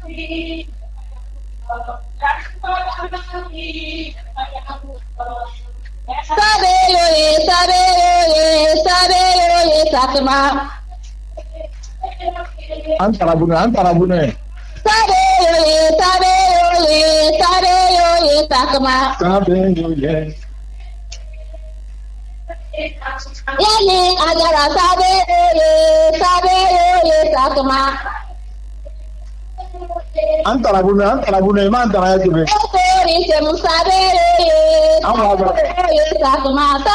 Sakma. Antara bune. Sabe Sakma. Yani agara sabe Sakma. Antara bune, mantara ya tibe. Sakma.